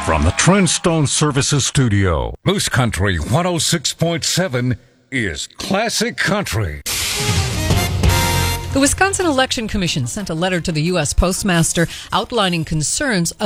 From the Trendstone Services Studio, Moose Country 106.7 is Classic Country. The Wisconsin Election Commission sent a letter to the U.S. Postmaster outlining concerns about